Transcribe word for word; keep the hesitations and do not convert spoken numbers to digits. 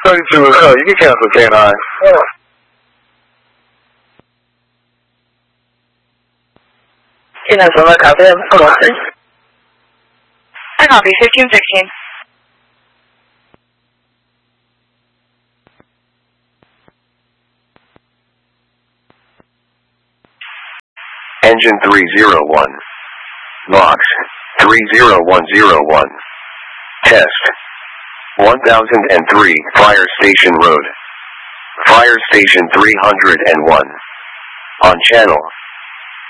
thirty-two is her. You can cancel K nine. Yeah. K nine, so I copy that. Hold on, please. I copy fifteen sixteen. Engine three zero one. Vox three zero one zero one. Test. one thousand three Fire Station Road. Fire Station three hundred one. On channel